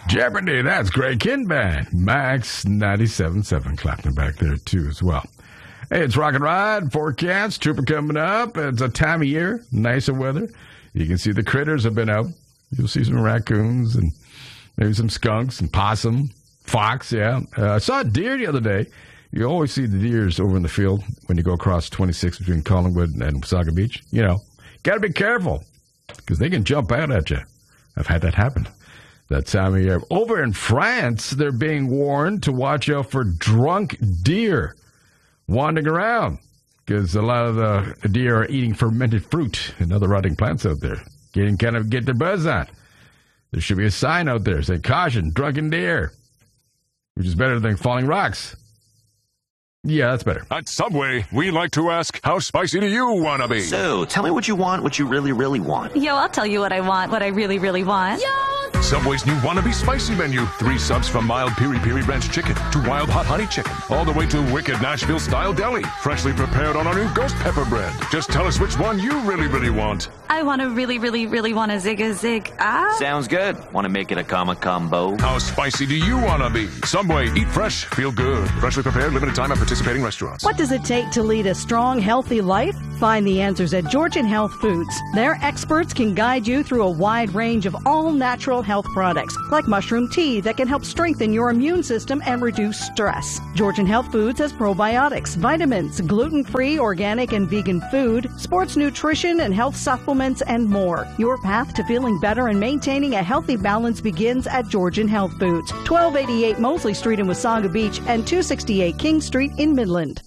Jeopardy, that's Greg Kinband. Max 97.7, clapping back there too as well. Hey, it's Rock and Ride, forecast, Trooper coming up. It's a time of year, nicer weather. You can see the critters have been out. You'll see some raccoons and maybe some skunks and possum, fox, yeah. I saw a deer the other day. You always see the deers over in the field when you go across 26 between Collingwood and Wasaga Beach. You know, got to be careful because they can jump out at you. I've had that happen that time of year. Over in France, they're being warned to watch out for drunk deer wandering around because a lot of the deer are eating fermented fruit and other rotting plants out there. Get their buzz on. There should be a sign out there saying, caution, drunken deer, which is better than falling rocks. Yeah, that's better. At Subway, we like to ask, how spicy do you want to be? So, tell me what you want, what you really, really want. Yo, I'll tell you what I want, what I really, really want. Yo! Subway's new Wannabe Spicy menu. 3 subs from mild piri-piri ranch chicken to wild hot honey chicken, all the way to wicked Nashville-style deli, freshly prepared on our new ghost pepper bread. Just tell us which one you really, really want. I want to really, really, really want a zig. Sounds good. Want to make it a combo? How spicy do you want to be? Subway, eat fresh, feel good. Freshly prepared, limited time at participating restaurants. What does it take to lead a strong, healthy life? Find the answers at Georgian Health Foods. Their experts can guide you through a wide range of all-natural health products, like mushroom tea that can help strengthen your immune system and reduce stress. Georgian Health Foods has probiotics, vitamins, gluten-free, organic, and vegan food, sports nutrition, and health supplements, and more. Your path to feeling better and maintaining a healthy balance begins at Georgian Health Foods, 1288 Mosley Street in Wasaga Beach and 268 King Street in Midland.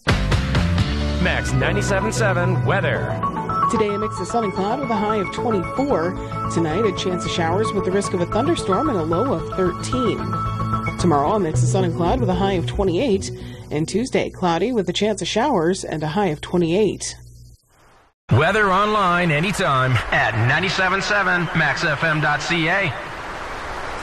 Max 97.7 weather. Today, a mix of sun and cloud with a high of 24. Tonight, a chance of showers with the risk of a thunderstorm and a low of 13. Tomorrow, a mix of sun and cloud with a high of 28. And Tuesday, cloudy with a chance of showers and a high of 28. Weather online anytime at 97.7maxfm.ca.